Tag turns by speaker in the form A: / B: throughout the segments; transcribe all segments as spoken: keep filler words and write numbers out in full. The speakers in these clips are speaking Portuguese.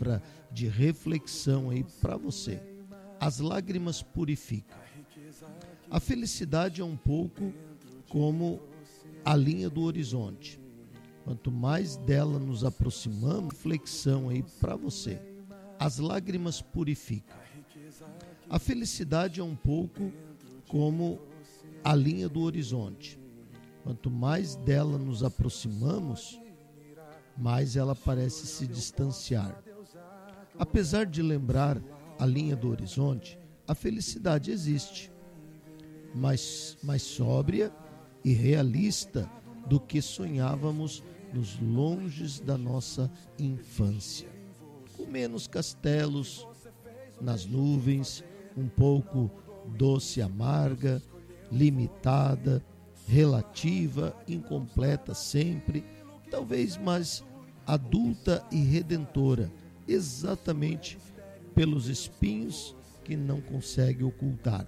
A: palavra de reflexão aí para você. As lágrimas purificam. A felicidade é um pouco como a linha do horizonte. Quanto mais dela nos aproximamos, reflexão aí para você. As lágrimas purificam. A felicidade é um pouco como a linha do horizonte. Quanto mais dela nos aproximamos, mais ela parece se distanciar. Apesar de lembrar a linha do horizonte, a felicidade existe, mas mais sóbria e realista do que sonhávamos nos longes da nossa infância. Com menos castelos nas nuvens, um pouco doce e amarga, limitada, relativa, incompleta sempre, talvez mais adulta e redentora, exatamente pelos espinhos que não consegue ocultar.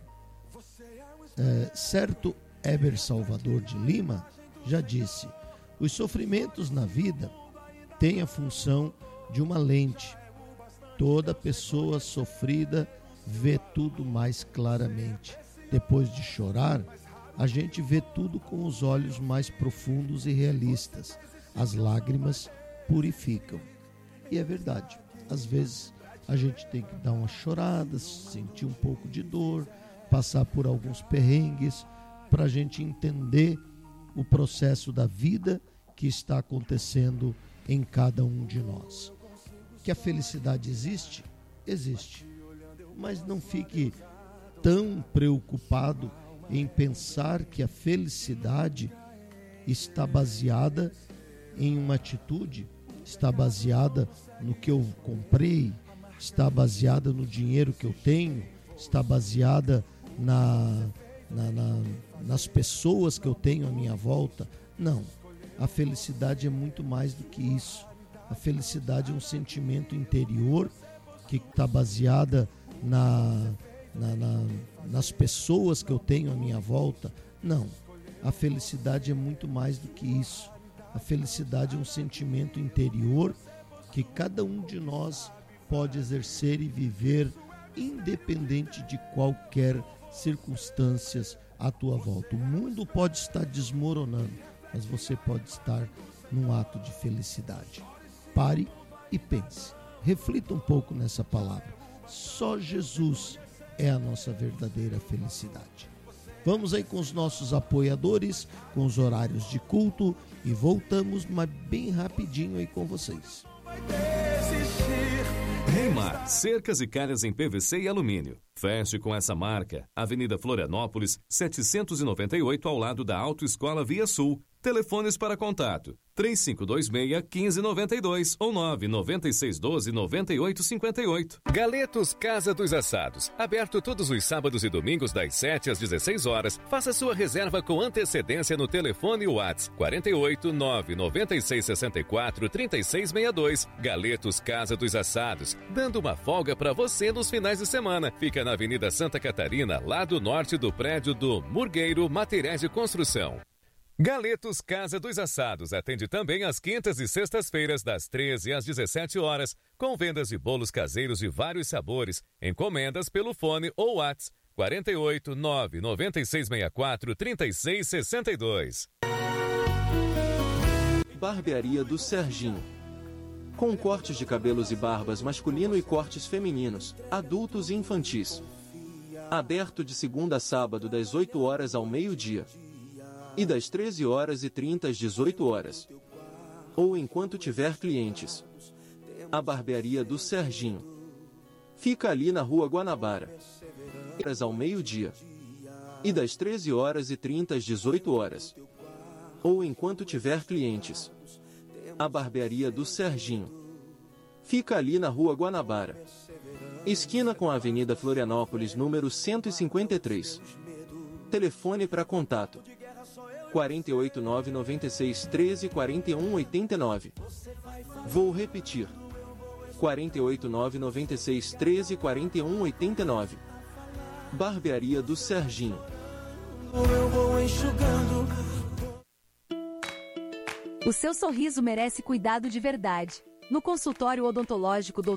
A: É, certo Heber Salvador de Lima já disse: os sofrimentos na vida têm a função de uma lente. Toda pessoa sofrida vê tudo mais claramente. Depois de chorar, a gente vê tudo com os olhos mais profundos e realistas. As lágrimas purificam. E é verdade. Às vezes a gente tem que dar uma chorada, sentir um pouco de dor, passar por alguns perrengues, para a gente entender o processo da vida que está acontecendo em cada um de nós. Que a felicidade existe? Existe. Mas não fique tão preocupado em pensar que a felicidade está baseada em uma atitude, está baseada no que eu comprei, está baseada no dinheiro que eu tenho, está baseada na, na, na, nas pessoas que eu tenho à minha volta. Não, a felicidade é muito mais do que isso. A felicidade é um sentimento interior que está baseada na, na, na, nas pessoas que eu tenho à minha volta. Não, a felicidade é muito mais do que isso. A felicidade é um sentimento interior que cada um de nós pode exercer e viver independente de qualquer circunstâncias à tua volta. O mundo pode estar desmoronando, mas você pode estar num ato de felicidade. Pare e pense. Reflita um pouco nessa palavra. Só Jesus é a nossa verdadeira felicidade. Vamos aí com os nossos apoiadores, com os horários de culto e voltamos, mas bem rapidinho aí com vocês.
B: Reimar, cercas e calhas em P V C e alumínio. Feche com essa marca. Avenida Florianópolis, setecentos e noventa e oito, ao lado da Autoescola Via Sul. Telefones para contato: três cinco dois seis, um cinco nove dois ou nove nove seis um dois, nove oito cinco oito. Galetos Casa dos Assados. Aberto todos os sábados e domingos das sete às dezesseis horas. Faça sua reserva com antecedência no telefone WhatsApp quatro oito nove nove seis seis quatro três seis seis dois. Galetos Casa dos Assados, dando uma folga para você nos finais de semana. Fica na Avenida Santa Catarina, lado norte do prédio do Murgueiro Materiais de Construção. Galetos Casa dos Assados atende também às quintas e sextas-feiras, das treze às dezessete horas, com vendas de bolos caseiros de vários sabores, encomendas pelo fone ou WhatsApp quatro oito nove nove seis seis quatro três seis seis dois.
C: Barbearia do Serginho. Com cortes de cabelos e barbas masculino e cortes femininos, adultos e infantis. Aberto de segunda a sábado das oito horas ao meio-dia. E das treze horas e trinta às dezoito horas. Ou enquanto tiver clientes. A Barbearia do Serginho. Fica ali na Rua Guanabara. Horas ao meio-dia. E das treze horas e trinta às dezoito horas. Ou enquanto tiver clientes. A Barbearia do Serginho. Fica ali na Rua Guanabara. Esquina com a Avenida Florianópolis, número cento e cinquenta e três. Telefone para contato: quatro oito nove nove seis um três quatro um oito nove. Vou repetir: quatro oito nove nove seis um três quatro um oito nove. Barbearia do Serginho.
D: Eu vou enxugando.
E: O seu sorriso merece cuidado de verdade. No consultório odontológico